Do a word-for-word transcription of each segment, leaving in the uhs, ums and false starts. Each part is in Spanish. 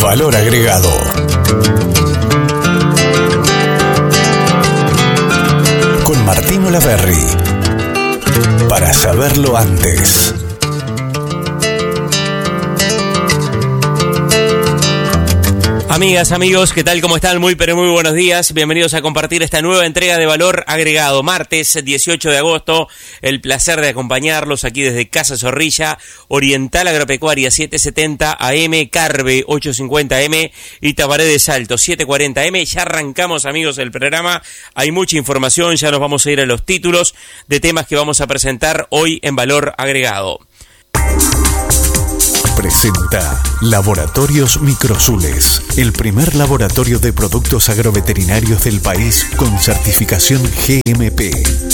Valor Agregado. Con Martín Olaverri. Para saberlo antes. Amigas, amigos, ¿qué tal? ¿Cómo están? Muy, pero muy buenos días. Bienvenidos a compartir esta nueva entrega de Valor Agregado. Martes dieciocho de agosto, el placer de acompañarlos aquí desde Casa Zorrilla, Oriental Agropecuaria setecientos setenta A M, Carve ochocientos cincuenta M y Tabaré de Salto setecientos cuarenta M. Ya arrancamos, amigos, el programa. Hay mucha información, ya nos vamos a ir a los títulos de temas que vamos a presentar hoy en Valor Agregado. Presenta Laboratorios Microsules, el primer laboratorio de productos agroveterinarios del país con certificación G M P.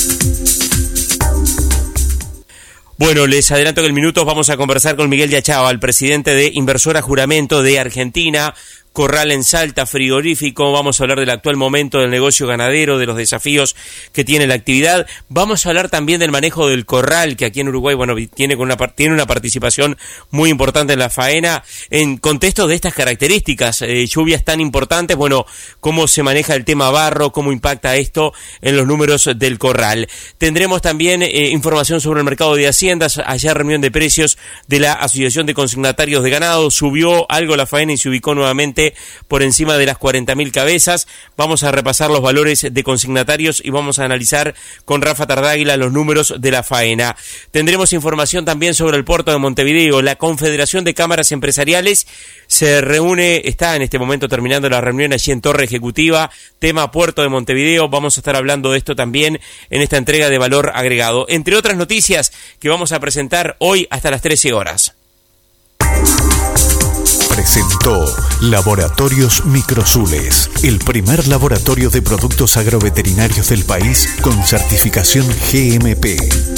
Bueno, les adelanto que en minutos vamos a conversar con Miguel Diachava, presidente de Inversora Juramento de Argentina. Corral en Salta, frigorífico, vamos a hablar del actual momento del negocio ganadero, de los desafíos que tiene la actividad. Vamos a hablar también del manejo del corral, que aquí en Uruguay, bueno, tiene una, tiene una participación muy importante en la faena, en contexto de estas características, eh, lluvias tan importantes, bueno, cómo se maneja el tema barro, cómo impacta esto en los números del corral. Tendremos también eh, información sobre el mercado de haciendas, allá reunión de precios de la Asociación de Consignatarios de Ganado, subió algo la faena y se ubicó nuevamente por encima de las cuarenta mil cabezas. Vamos a repasar los valores de consignatarios y vamos a analizar con Rafa Tardáguila los números de la faena. Tendremos información también sobre el puerto de Montevideo. La Confederación de Cámaras Empresariales se reúne, está en este momento terminando la reunión allí en Torre Ejecutiva, tema puerto de Montevideo. Vamos a estar hablando de esto también en esta entrega de Valor Agregado, entre otras noticias que vamos a presentar hoy hasta las trece horas. Presentó Laboratorios Microsules, el primer laboratorio de productos agroveterinarios del país con certificación G M P.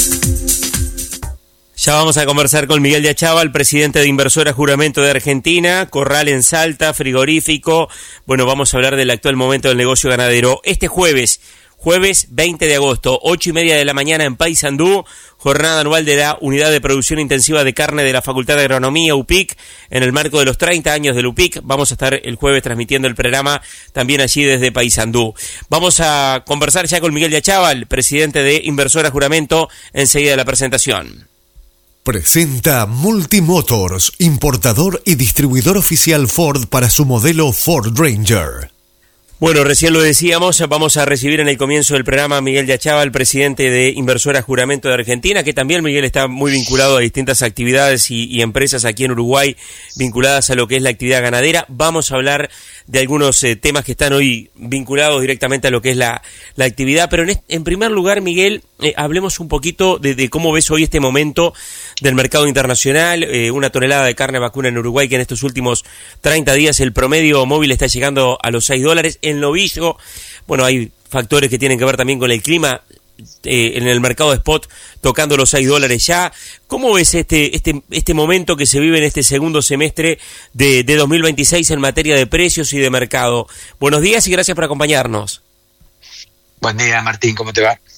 Ya vamos a conversar con Miguel Diachava, el presidente de Inversora Juramento de Argentina, Corral en Salta, frigorífico. Bueno, vamos a hablar del actual momento del negocio ganadero. Este jueves, jueves veinte de agosto, ocho y media de la mañana en Paysandú, jornada anual de la Unidad de Producción Intensiva de Carne de la Facultad de Agronomía, U P I C, en el marco de los treinta años del U P I C. Vamos a estar el jueves transmitiendo el programa también allí desde Paysandú. Vamos a conversar ya con Miguel Diachava, el presidente de Inversora Juramento, enseguida de la presentación. Presenta Multimotors, importador y distribuidor oficial Ford para su modelo Ford Ranger. Bueno, recién lo decíamos, vamos a recibir en el comienzo del programa a Miguel Diachava, el presidente de Inversora Juramento de Argentina, que también Miguel está muy vinculado a distintas actividades y, y empresas aquí en Uruguay vinculadas a lo que es la actividad ganadera. Vamos a hablar de algunos eh, temas que están hoy vinculados directamente a lo que es la, la actividad, pero en, este, en primer lugar, Miguel, eh, hablemos un poquito de, de cómo ves hoy este momento del mercado internacional, eh, una tonelada de carne vacuna en Uruguay que en estos últimos treinta días el promedio móvil está llegando a los seis dólares. En novillo, bueno, hay factores que tienen que ver también con el clima, eh, en el mercado de spot tocando los seis dólares ya. ¿Cómo ves este este este momento que se vive en este segundo semestre de, de dos mil veintiséis en materia de precios y de mercado? Buenos días y gracias por acompañarnos. Buen día, Martín, ¿cómo te va?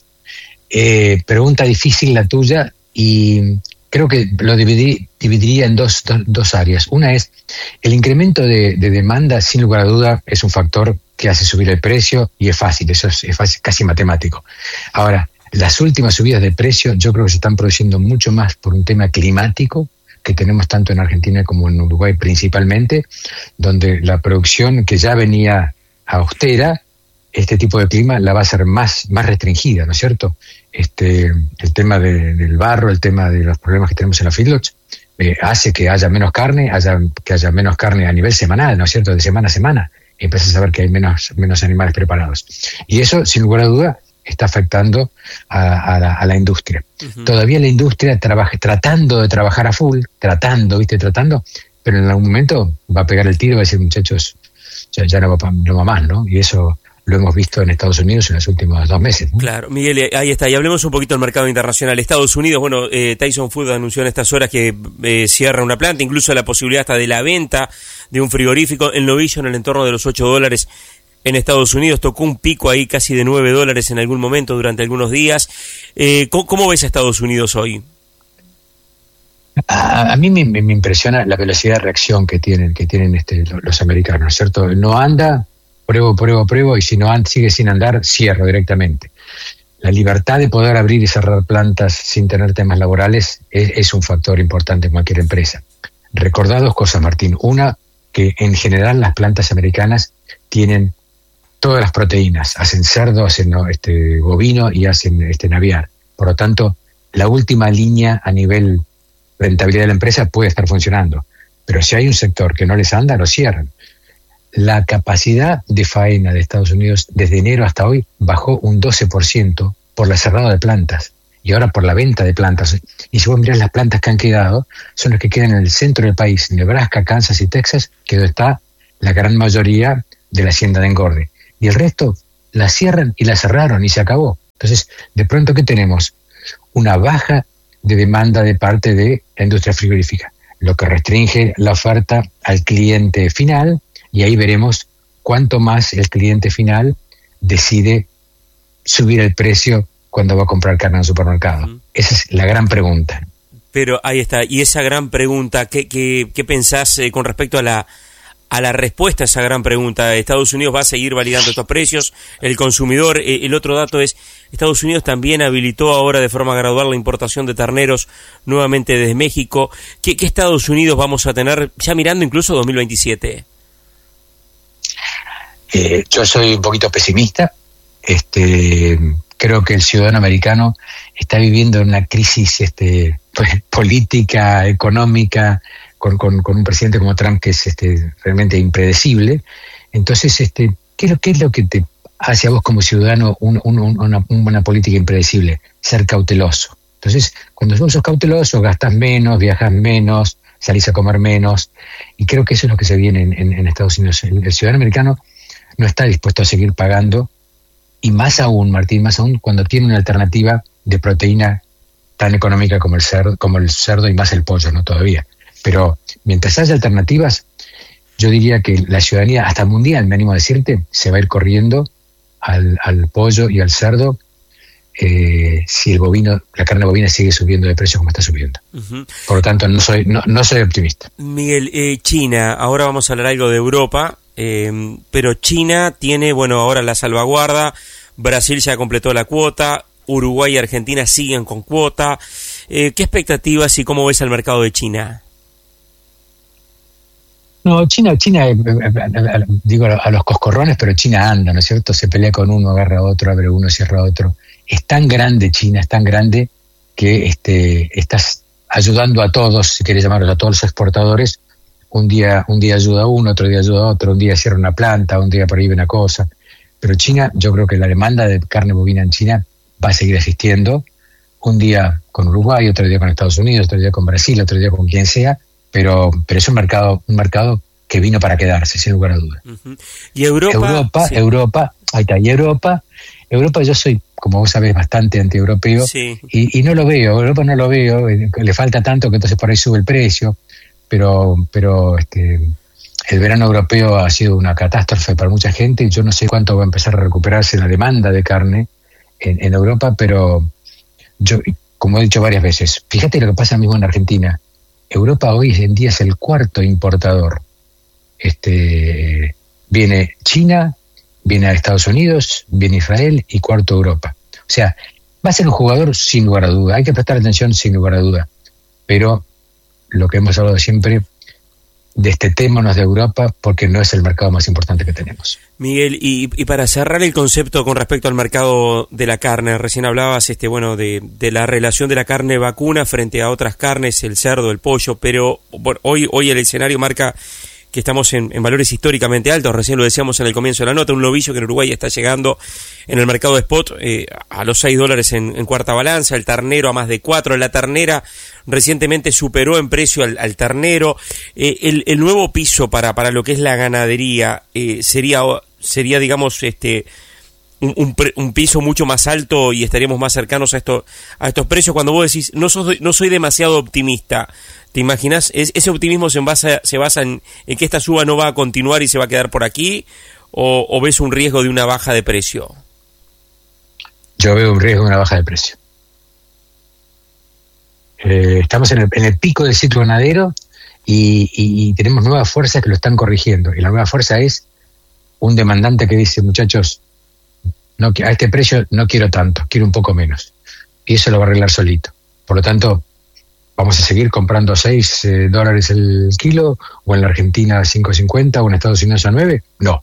Eh, pregunta difícil la tuya y creo que lo dividí, dividiría en dos, dos, dos áreas. Una es el incremento de, de demanda, sin lugar a duda, es un factor que hace subir el precio y es fácil, eso es, es fácil, casi matemático. Ahora, las últimas subidas de precio yo creo que se están produciendo mucho más por un tema climático que tenemos tanto en Argentina como en Uruguay principalmente, donde la producción que ya venía austera, este tipo de clima la va a ser más, más restringida, ¿no es cierto? Este, el tema de, del barro, el tema de los problemas que tenemos en la feedlots, eh, hace que haya menos carne, haya, que haya menos carne a nivel semanal, ¿no es cierto? De semana a semana, y empiezas a ver que hay menos, menos animales preparados. Y eso, sin lugar a duda, está afectando a, a, la, a la industria. Uh-huh. Todavía la industria trabaja, tratando de trabajar a full, tratando, ¿viste? Tratando, pero en algún momento va a pegar el tiro y va a decir, muchachos, ya, ya no, va, no va más, ¿no? Y eso lo hemos visto en Estados Unidos en los últimos dos meses, ¿no? Claro, Miguel, ahí está. Y hablemos un poquito del mercado internacional. Estados Unidos, bueno, eh, Tyson Foods anunció en estas horas que eh, cierra una planta, incluso la posibilidad hasta de la venta de un frigorífico en novillo en el entorno de los ocho dólares en Estados Unidos. Tocó un pico ahí casi de nueve dólares en algún momento durante algunos días. Eh, ¿cómo, ¿Cómo ves a Estados Unidos hoy? A, a mí me, me impresiona la velocidad de reacción que tienen, que tienen este, los americanos, ¿no es cierto? No anda, pruebo, pruebo, pruebo, y si no anda, sigue sin andar, cierro directamente. La libertad de poder abrir y cerrar plantas sin tener temas laborales es, es un factor importante en cualquier empresa. Recordá dos cosas, Martín. Una, que en general las plantas americanas tienen todas las proteínas. Hacen cerdo, hacen este, bovino y hacen este, aviar. Por lo tanto, la última línea a nivel rentabilidad de la empresa puede estar funcionando. Pero si hay un sector que no les anda, lo cierran. La capacidad de faena de Estados Unidos desde enero hasta hoy bajó un doce por ciento por la cerrada de plantas y ahora por la venta de plantas. Y si vos mirás las plantas que han quedado, son las que quedan en el centro del país, Nebraska, Kansas y Texas, que donde está la gran mayoría de la hacienda de engorde. Y el resto la cierran y la cerraron y se acabó. Entonces, de pronto, ¿qué tenemos? Una baja de demanda de parte de la industria frigorífica, lo que restringe la oferta al cliente final. Y ahí veremos cuánto más el cliente final decide subir el precio cuando va a comprar carne en el supermercado. Uh-huh. Esa es la gran pregunta. Pero ahí está, y esa gran pregunta, ¿qué, qué, qué pensás eh, con respecto a la, a la respuesta a esa gran pregunta? ¿Estados Unidos va a seguir validando estos precios? ¿El consumidor? Eh, el otro dato es, Estados Unidos también habilitó ahora de forma gradual la importación de terneros nuevamente desde México. ¿Qué, qué Estados Unidos vamos a tener ya mirando incluso dos mil veintisiete? Eh, yo soy un poquito pesimista. Este, creo que el ciudadano americano está viviendo una crisis este, pues, política, económica, con, con, con un presidente como Trump que es este, realmente impredecible. Entonces, este, ¿qué, es lo, ¿qué es lo que te hace a vos como ciudadano un, un, una, una política impredecible? Ser cauteloso. Entonces, cuando vos sos cauteloso, gastás menos, viajas menos, salís a comer menos, y creo que eso es lo que se viene en, en, en Estados Unidos. El, el ciudadano americano no está dispuesto a seguir pagando, y más aún, Martín, más aún cuando tiene una alternativa de proteína tan económica como el cerdo, como el cerdo y más el pollo, no todavía. Pero mientras haya alternativas, yo diría que la ciudadanía, hasta mundial, me animo a decirte, se va a ir corriendo al, al pollo y al cerdo eh, si el bovino, la carne bovina sigue subiendo de precio como está subiendo. Uh-huh. Por lo tanto, no soy, no, no soy optimista. Miguel, eh, China, ahora vamos a hablar algo de Europa. Eh, pero China tiene, bueno, ahora la salvaguarda, Brasil ya completó la cuota, Uruguay y Argentina siguen con cuota. Eh, ¿Qué expectativas y cómo ves al mercado de China? No, China, China eh, eh, digo a los coscorrones, pero China anda, ¿no es cierto? Se pelea con uno, agarra a otro, abre uno, cierra a otro. Es tan grande China, es tan grande que este, estás ayudando a todos, si quieres llamarlos a todos los exportadores. Un día, un día ayuda a uno, otro día ayuda a otro, un día cierra una planta, un día prohíbe una cosa. Pero China, yo creo que la demanda de carne bovina en China va a seguir existiendo. Un día con Uruguay, otro día con Estados Unidos, otro día con Brasil, otro día con quien sea, pero, pero es un mercado, un mercado que vino para quedarse, sin lugar a dudas. Uh-huh. Y Europa, Europa, sí. Europa, ahí está, y Europa, Europa yo soy, como vos sabés, bastante antieuropeo, sí. y, y no lo veo, Europa no lo veo, le falta tanto que entonces por ahí sube el precio. Pero, pero este, el verano europeo ha sido una catástrofe para mucha gente y yo no sé cuánto va a empezar a recuperarse la demanda de carne en, en Europa, pero yo, como he dicho varias veces, fíjate lo que pasa mismo en Argentina. Europa hoy en día es el cuarto importador. Este, viene China, viene a Estados Unidos, viene Israel y cuarto Europa. O sea, va a ser un jugador sin lugar a duda. Hay que prestar atención sin lugar a duda. Pero lo que hemos hablado siempre, destetémonos de Europa porque no es el mercado más importante que tenemos. Miguel, y, y para cerrar el concepto con respecto al mercado de la carne, recién hablabas este bueno de, de la relación de la carne vacuna frente a otras carnes, el cerdo, el pollo, pero bueno, hoy, hoy el escenario marca que estamos en, en valores históricamente altos, recién lo decíamos en el comienzo de la nota, un novillo que en Uruguay está llegando en el mercado de spot eh, a los seis dólares en, en cuarta balanza, el ternero a más de cuatro, la ternera recientemente superó en precio al, al ternero, eh, el, el nuevo piso para, para lo que es la ganadería eh, sería, sería digamos, este un, un, pre, un piso mucho más alto y estaríamos más cercanos a, esto, a estos precios. Cuando vos decís, no, sos, no soy demasiado optimista, ¿te imaginas? ¿Es, ese optimismo se basa, se basa en, en que esta suba no va a continuar y se va a quedar por aquí? ¿O, o ves un riesgo de una baja de precio? Yo veo un riesgo de una baja de precio. Eh, estamos en el, en el pico del ciclo ganadero y, y, y tenemos nuevas fuerzas que lo están corrigiendo. Y la nueva fuerza es un demandante que dice, muchachos, no, a este precio no quiero tanto, quiero un poco menos. Y eso lo va a arreglar solito. Por lo tanto, ¿vamos a seguir comprando seis eh, dólares el kilo? ¿O en la Argentina cinco cincuenta? ¿O en Estados Unidos a nueve? No.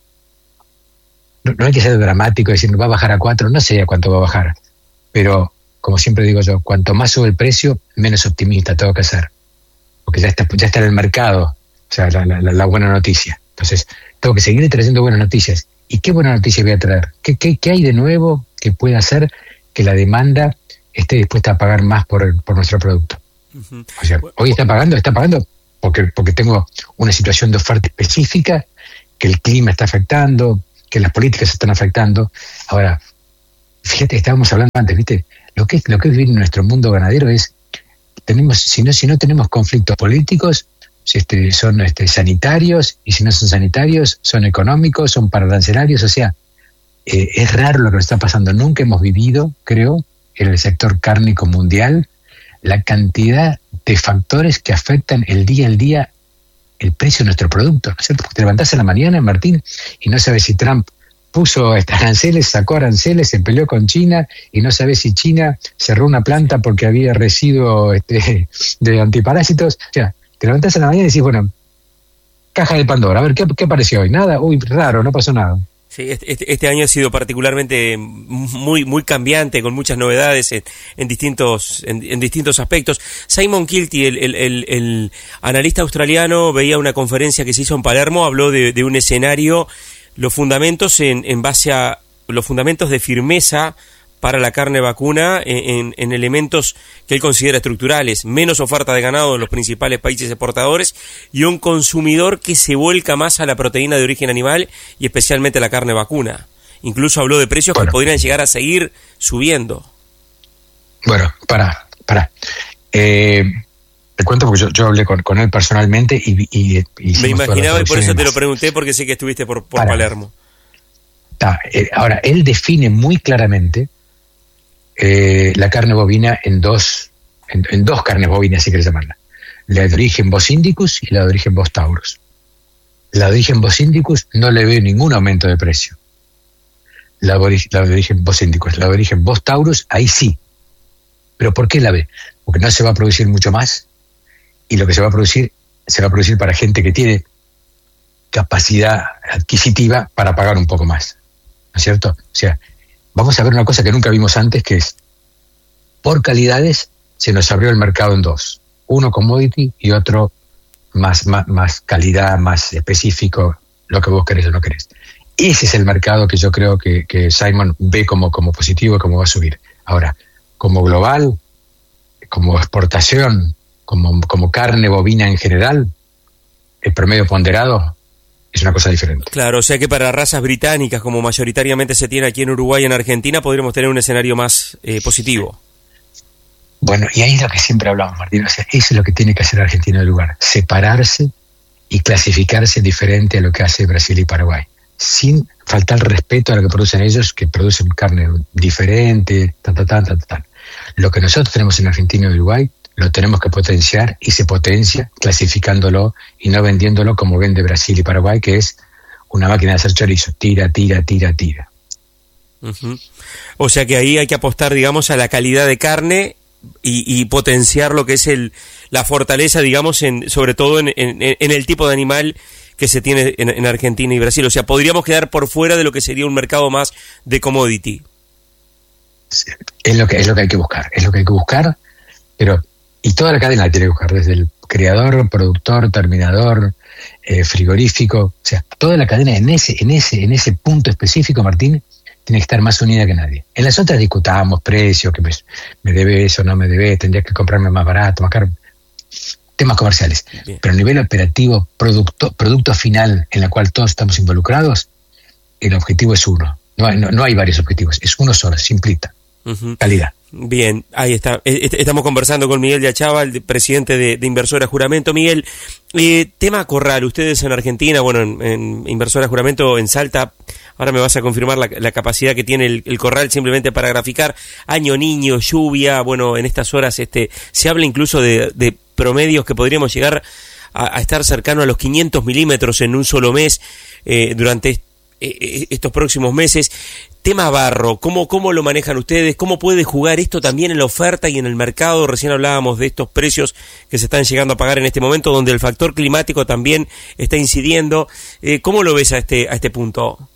no. No hay que ser dramático y decir, va a bajar a cuatro, no sé a cuánto va a bajar. Pero, como siempre digo yo, cuanto más sube el precio, menos optimista tengo que ser. Porque ya está, ya está en el mercado, o sea, la, la, la buena noticia. Entonces, tengo que seguir trayendo buenas noticias. ¿Y qué buena noticia voy a traer? ¿Qué, qué, qué hay de nuevo que pueda hacer que la demanda esté dispuesta a pagar más por, por nuestro producto? Uh-huh. O sea, hoy está pagando, está pagando porque, porque tengo una situación de oferta específica, que el clima está afectando, que las políticas están afectando. Ahora, fíjate, estábamos hablando antes, ¿viste? Lo que, lo que es vivir en nuestro mundo ganadero es, tenemos, si no, si no tenemos conflictos políticos, Este, son este, sanitarios, y si no son sanitarios, son económicos, son pararancelarios, o sea, eh, es raro lo que nos está pasando. Nunca hemos vivido, creo, en el sector cárnico mundial, la cantidad de factores que afectan el día al día el precio de nuestro producto, ¿no es cierto? Porque te levantás en la mañana, Martín, y no sabes si Trump puso estas aranceles, sacó aranceles, se peleó con China, y no sabes si China cerró una planta porque había residuo este, de antiparásitos, o sea, te levantás en la mañana y decís, bueno, caja de Pandora, a ver, ¿qué, qué apareció hoy? Nada, uy, raro, no pasó nada. Sí, este, este año ha sido particularmente muy muy cambiante, con muchas novedades en, en distintos en, en distintos aspectos. Simon Kilty, el, el, el, el analista australiano, veía una conferencia que se hizo en Palermo, habló de, de un escenario, los fundamentos en, en base a los fundamentos de firmeza para la carne vacuna en, en elementos que él considera estructurales, menos oferta de ganado en los principales países exportadores y un consumidor que se vuelca más a la proteína de origen animal y especialmente a la carne vacuna. Incluso habló de precios bueno, que podrían llegar a seguir subiendo. Bueno, para, para. Eh, te cuento porque yo, yo hablé con, con él personalmente y, y, y me imaginaba y por eso te lo pregunté, porque sé que estuviste por, por Palermo. Ta, eh, ahora, él define muy claramente Eh, la carne bovina en dos en, en dos carnes bovinas, si querés llamarla, la de origen Bos indicus y la de origen Bos taurus. La de origen Bos indicus no le veo ningún aumento de precio. La de, origen, la de origen Bos indicus, la de origen Bos taurus, ahí sí. ¿Pero por qué la ve? Porque no se va a producir mucho más, y lo que se va a producir se va a producir para gente que tiene capacidad adquisitiva para pagar un poco más, ¿no es cierto? O sea, vamos a ver una cosa que nunca vimos antes, que es, por calidades, se nos abrió el mercado en dos. Uno commodity y otro más, más, más calidad, más específico, lo que vos querés o no querés. Ese es el mercado que yo creo que, que Simon ve como, como positivo y como va a subir. Ahora, como global, como exportación, como, como carne bovina en general, el promedio ponderado es una cosa diferente. Claro, o sea que para razas británicas, como mayoritariamente se tiene aquí en Uruguay y en Argentina, podríamos tener un escenario más eh, positivo. Bueno, y ahí es lo que siempre hablamos, Martín. O sea, eso es lo que tiene que hacer Argentina en el lugar. Separarse y clasificarse diferente a lo que hace Brasil y Paraguay. Sin faltar respeto a lo que producen ellos, que producen carne diferente, tan, tan, tan, tan, tan. Lo que nosotros tenemos en Argentina y Uruguay, lo tenemos que potenciar, y se potencia clasificándolo y no vendiéndolo como vende Brasil y Paraguay, que es una máquina de hacer chorizo, tira, tira, tira, tira. Uh-huh. O sea que ahí hay que apostar, digamos, a la calidad de carne y, y potenciar lo que es el la fortaleza, digamos, en, sobre todo en, en, en el tipo de animal que se tiene en, en Argentina y Brasil. O sea, podríamos quedar por fuera de lo que sería un mercado más de commodity. Sí, es lo que, es lo que hay que buscar, es lo que hay que buscar, pero y toda la cadena la tiene que buscar, desde el creador, productor, terminador, eh, frigorífico, o sea, toda la cadena en ese, en ese, en ese punto específico, Martín, tiene que estar más unida que nadie. En las otras discutamos precios, que me, me debe eso, no me debe, tendría que comprarme más barato, más caro, temas comerciales. Bien. Pero a nivel operativo, producto, producto final en el cual todos estamos involucrados, el objetivo es uno. No hay, no, no hay varios objetivos, es uno solo, simplita. Uh-huh. Calidad. Bien, ahí está. Estamos conversando con Miguel de Achava, el presidente de, de Inversora Juramento. Miguel, eh, tema corral. Ustedes en Argentina, bueno, en, en Inversora Juramento en Salta ahora me vas a confirmar la, la capacidad que tiene el, el corral, simplemente para graficar, año niño, lluvia, bueno, en estas horas este se habla incluso de, de promedios que podríamos llegar a, a estar cercano a los quinientos milímetros en un solo mes eh, durante est- eh, estos próximos meses. Tema barro, ¿cómo, ¿cómo lo manejan ustedes? ¿Cómo puede jugar esto también en la oferta y en el mercado? Recién hablábamos de estos precios que se están llegando a pagar en este momento, donde el factor climático también está incidiendo. Eh, ¿Cómo lo ves a este, a este punto?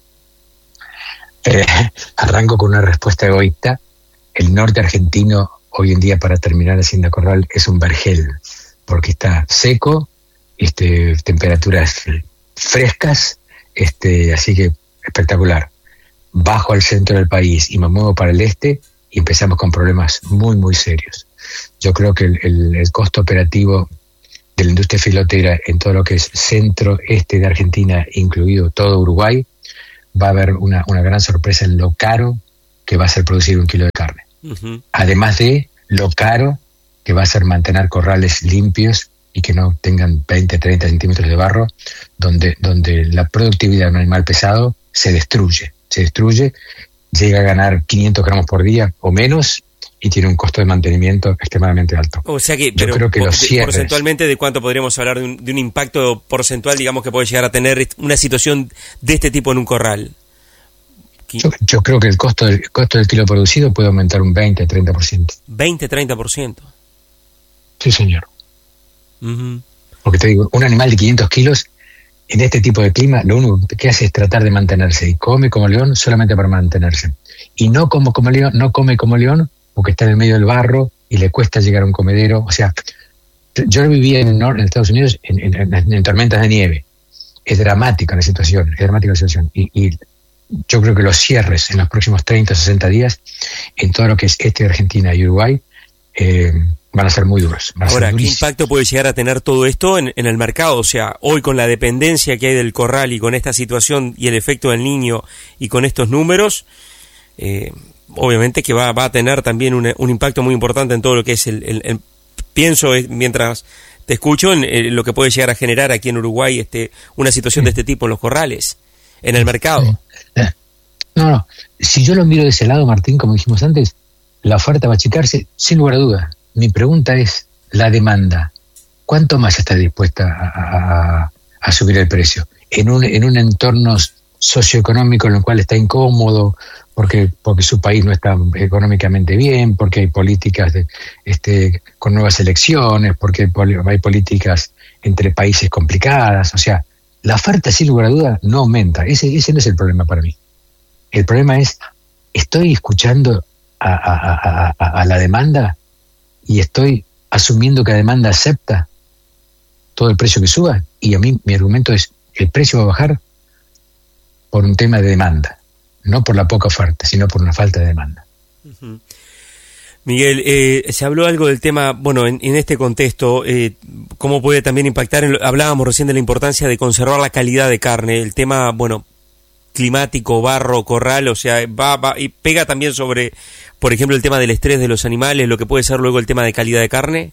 Eh, arranco con una respuesta egoísta. El norte argentino hoy en día, para terminar Hacienda Corral, es un vergel, porque está seco, este, temperaturas frescas, este, así que espectacular. Bajo al centro del país y me muevo para el este y empezamos con problemas muy, muy serios. Yo creo que el, el, el costo operativo de la industria filotera en todo lo que es centro-este de Argentina, incluido todo Uruguay, va a haber una, una gran sorpresa en lo caro que va a ser producir un kilo de carne. Uh-huh. Además de lo caro que va a ser mantener corrales limpios y que no tengan veinte, treinta centímetros de barro, donde, donde la productividad de un animal pesado se destruye. se destruye, llega a ganar quinientos gramos por día o menos y tiene un costo de mantenimiento extremadamente alto. O sea que, yo pero creo que los cierres, porcentualmente, ¿de cuánto podríamos hablar de un, de un impacto porcentual, digamos, que puede llegar a tener una situación de este tipo en un corral? Yo, yo creo que el costo del costo del kilo producido puede aumentar un veinte a treinta por ciento. veinte a treinta por ciento. Sí, señor. Uh-huh. Porque te digo, un animal de quinientos kilos en este tipo de clima, lo único que hace es tratar de mantenerse y come como león solamente para mantenerse. Y no como, como león, no come como león porque está en el medio del barro y le cuesta llegar a un comedero. O sea, yo vivía en, en Estados Unidos en, en, en, en tormentas de nieve. Es dramática la situación, es dramática la situación. Y, y yo creo que los cierres en los próximos treinta, sesenta días en todo lo que es este de Argentina y Uruguay eh, van a ser muy duros. Ahora, ¿qué impacto puede llegar a tener todo esto en, en el mercado? O sea, hoy con la dependencia que hay del corral y con esta situación y el efecto del niño y con estos números, eh, obviamente que va, va a tener también un, un impacto muy importante en todo lo que es el... el, el pienso, mientras te escucho, en, en lo que puede llegar a generar aquí en Uruguay este una situación de este tipo en los corrales, en el mercado. No, no. Si yo lo miro de ese lado, Martín, como dijimos antes, la oferta va a achicarse sin lugar a dudas. Mi pregunta es la demanda. ¿Cuánto más está dispuesta a, a, a subir el precio? En un, en un entorno socioeconómico en el cual está incómodo, porque, porque su país no está económicamente bien, porque hay políticas de, este, con nuevas elecciones, porque hay políticas entre países complicadas. O sea, la oferta, sin lugar a dudas, no aumenta. Ese, ese no es el problema para mí. El problema es, estoy escuchando a, a, a, a, a la demanda y estoy asumiendo que la demanda acepta todo el precio que suba, y a mí mi argumento es, el precio va a bajar por un tema de demanda, no por la poca oferta, sino por una falta de demanda. Uh-huh. Miguel, eh, se habló algo del tema, bueno, en, en este contexto, eh, cómo puede también impactar, en lo, hablábamos recién de la importancia de conservar la calidad de carne, el tema, bueno, climático, barro, corral, o sea, va, va y pega también sobre, por ejemplo, el tema del estrés de los animales, lo que puede ser luego el tema de calidad de carne.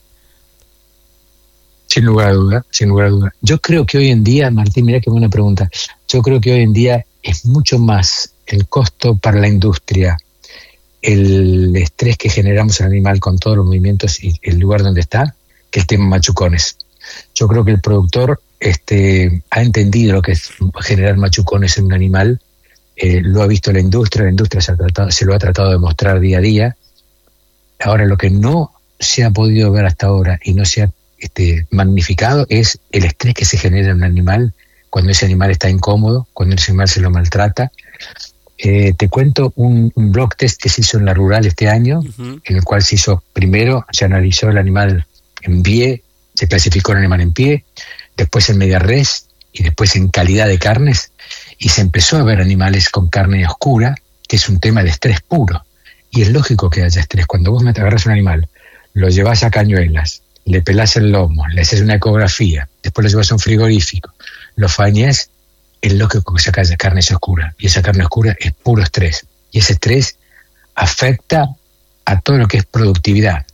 Sin lugar a duda, sin lugar a duda. Yo creo que hoy en día, Martín, mira qué buena pregunta, yo creo que hoy en día es mucho más el costo para la industria, el estrés que generamos al animal con todos los movimientos y el lugar donde está, que el tema machucones. Yo creo que el productor este, ha entendido lo que es generar machucones en un animal, eh, lo ha visto la industria, la industria se, ha tratado, se lo ha tratado de mostrar día a día. Ahora, lo que no se ha podido ver hasta ahora y no se ha este, magnificado es el estrés que se genera en un animal cuando ese animal está incómodo, cuando ese animal se lo maltrata. Eh, te cuento un, un blog test que se hizo en la rural este año, uh-huh. en el cual se hizo, primero se analizó el animal en pie, se clasificó el animal en pie, después en media res y después en calidad de carnes, y se empezó a ver animales con carne oscura, que es un tema de estrés puro, y es lógico que haya estrés. Cuando vos me agarras un animal, lo llevas a cañuelas, le pelás el lomo, le haces una ecografía, después lo llevas a un frigorífico, lo fañás, es lógico que esa carne sea oscura, y esa carne oscura es puro estrés, y ese estrés afecta a todo lo que es productividad.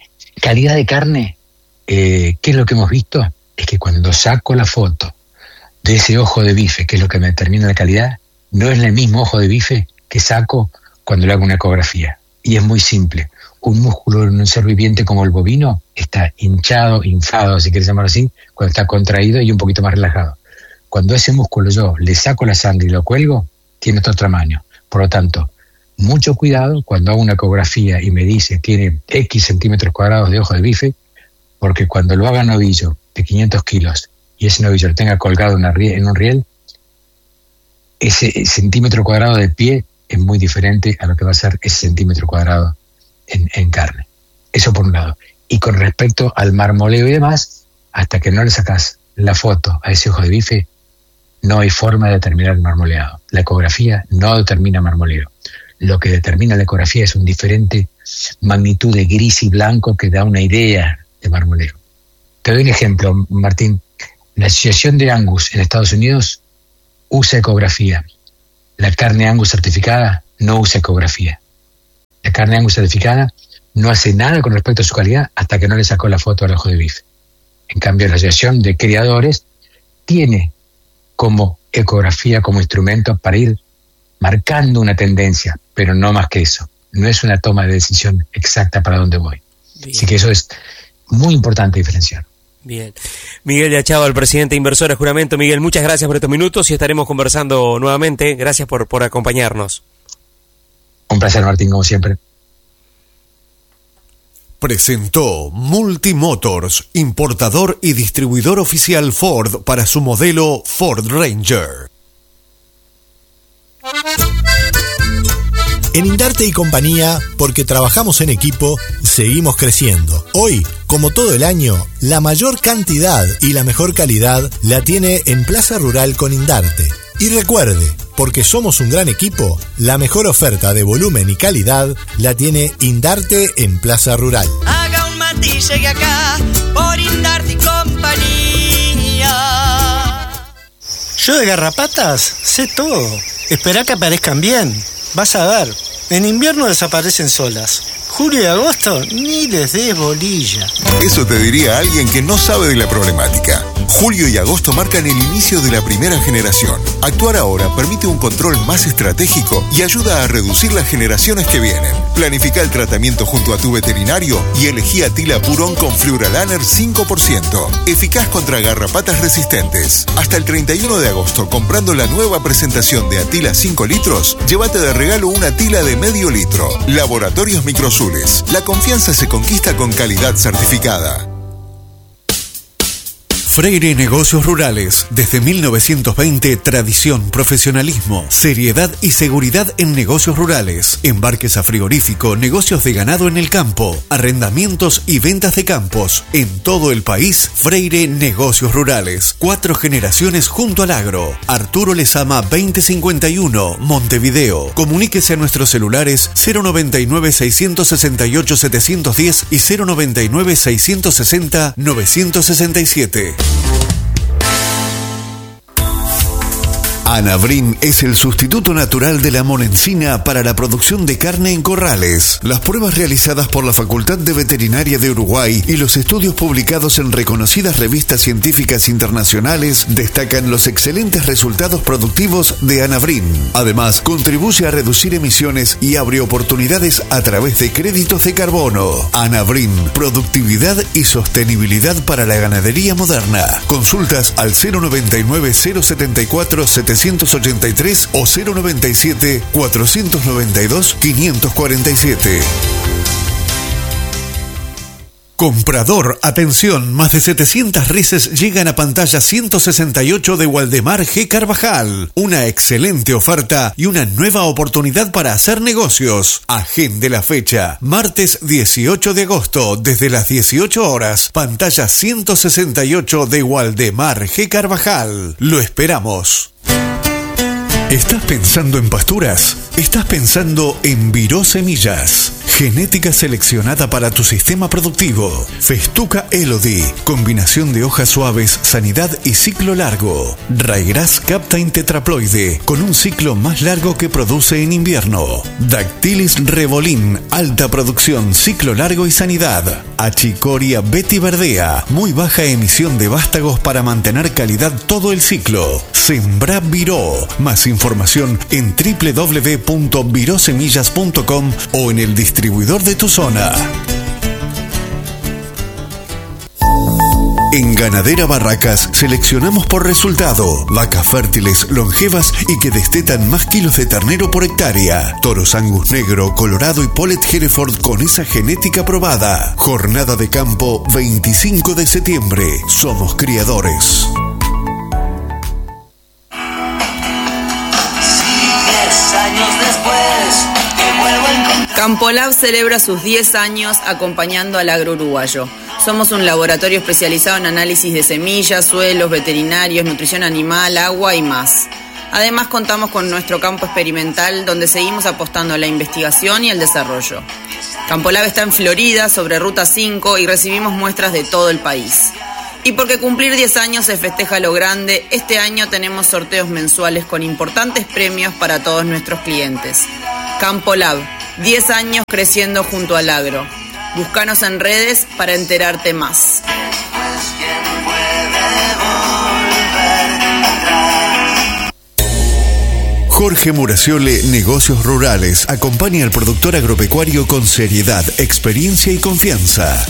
Calidad de carne, eh, ¿qué es lo que hemos visto? Es que cuando saco la foto de ese ojo de bife, que es lo que me determina la calidad, no es el mismo ojo de bife que saco cuando le hago una ecografía. Y es muy simple. Un músculo en un ser viviente como el bovino está hinchado, inflado, si quieres llamarlo así, cuando está contraído y un poquito más relajado. Cuando ese músculo yo le saco la sangre y lo cuelgo, tiene otro tamaño. Por lo tanto, mucho cuidado cuando hago una ecografía y me dice tiene X centímetros cuadrados de ojo de bife, porque cuando lo haga novillo de quinientos kilos y ese novillo lo tenga colgado en, una, en un riel, ese centímetro cuadrado de pie es muy diferente a lo que va a ser ese centímetro cuadrado en, en carne. Eso por un lado. Y con respecto al marmoleo y demás, hasta que no le sacas la foto a ese ojo de bife, no hay forma de determinar el marmoleado. La ecografía no determina marmoleo. Lo que determina la ecografía es una diferente magnitud de gris y blanco que da una idea de marmoleo. Te doy un ejemplo, Martín. La Asociación de Angus en Estados Unidos usa ecografía. La carne Angus certificada no usa ecografía. La carne Angus certificada no hace nada con respecto a su calidad hasta que no le sacó la foto al ojo de bife. En cambio, la Asociación de Criadores tiene como ecografía, como instrumento para ir marcando una tendencia, pero no más que eso. No es una toma de decisión exacta para dónde voy. Bien. Así que eso es muy importante diferenciar. Bien. Miguel de Achava, el presidente de Inversora Juramento. Miguel, muchas gracias por estos minutos y estaremos conversando nuevamente. Gracias por, por acompañarnos. Un placer, Martín, como siempre. Presentó Multimotors, importador y distribuidor oficial Ford para su modelo Ford Ranger. En Indarte y Compañía, porque trabajamos en equipo, seguimos creciendo. Hoy, como todo el año, la mayor cantidad y la mejor calidad la tiene en Plaza Rural con Indarte. Y recuerde, porque somos un gran equipo, la mejor oferta de volumen y calidad la tiene Indarte en Plaza Rural. Haga un matiz, llegue acá, por Indarte y Compañía. Yo de garrapatas sé todo. Esperá que aparezcan bien. Vas a ver, en invierno desaparecen solas. Julio y agosto, ni les des bolilla. Eso te diría alguien que no sabe de la problemática. Julio y agosto marcan el inicio de la primera generación. Actuar ahora permite un control más estratégico y ayuda a reducir las generaciones que vienen. Planifica el tratamiento junto a tu veterinario y elegí Atila Purón con Fluoralaner cinco por ciento. Eficaz contra garrapatas resistentes. Hasta el treinta y uno de agosto, comprando la nueva presentación de Atila cinco litros, llévate de regalo una Atila de medio litro. Laboratorios Microsul. La confianza se conquista con calidad certificada. Freire Negocios Rurales. Desde mil novecientos veinte, tradición, profesionalismo, seriedad y seguridad en negocios rurales. Embarques a frigorífico, negocios de ganado en el campo, arrendamientos y ventas de campos. En todo el país, Freire Negocios Rurales. Cuatro generaciones junto al agro. Arturo Lezama veinte cincuenta y uno, Montevideo. Comuníquese a nuestros celulares cero noventa y nueve, seiscientos sesenta y ocho, setecientos diez y cero noventa y nueve, seiscientos sesenta, novecientos sesenta y siete. Anabrin es el sustituto natural de la monencina para la producción de carne en corrales. Las pruebas realizadas por la Facultad de Veterinaria de Uruguay y los estudios publicados en reconocidas revistas científicas internacionales destacan los excelentes resultados productivos de Anabrin. Además, contribuye a reducir emisiones y abre oportunidades a través de créditos de carbono. Anabrin, productividad y sostenibilidad para la ganadería moderna. Consultas al cero noventa y nueve, cero setenta y cuatro, setecientos ochenta y tres o cero noventa y siete, cuatrocientos noventa y dos, quinientos cuarenta y siete. Comprador, atención, más de setecientas reses llegan a pantalla ciento sesenta y ocho de Waldemar G. Carvajal. Una excelente oferta y una nueva oportunidad para hacer negocios. Agende la fecha, martes dieciocho de agosto, desde las dieciocho horas, pantalla ciento sesenta y ocho de Waldemar G. Carvajal. Lo esperamos. ¿Estás pensando en pasturas? ¿Estás pensando en Viró Semillas? Genética seleccionada para tu sistema productivo. Festuca Elodie. Combinación de hojas suaves, sanidad y ciclo largo. Ryegrass Captain Tetraploide. Con un ciclo más largo que produce en invierno. Dactylis Revolin. Alta producción, ciclo largo y sanidad. Achicoria Betty Verdea. Muy baja emisión de vástagos para mantener calidad todo el ciclo. Sembra Viró. Más información en doble u doble u doble u punto virosemillas punto com o en el distribuidor de tu zona. En Ganadera Barracas seleccionamos por resultado vacas fértiles, longevas y que destetan más kilos de ternero por hectárea. Toros Angus negro, colorado y Polet Hereford con esa genética probada. Jornada de campo veinticinco de septiembre. Somos criadores. Campolab celebra sus diez años acompañando al agro uruguayo. Somos un laboratorio especializado en análisis de semillas, suelos, veterinarios, nutrición animal, agua y más. Además contamos con nuestro campo experimental donde seguimos apostando a la investigación y el desarrollo. Campolab está en Florida, sobre Ruta cinco, y recibimos muestras de todo el país. Y porque cumplir diez años se festeja lo grande, este año tenemos sorteos mensuales con importantes premios para todos nuestros clientes. Campolab, diez años creciendo junto al agro. Búscanos en redes para enterarte más. Jorge Muraciole, Negocios Rurales, acompaña al productor agropecuario con seriedad, experiencia y confianza.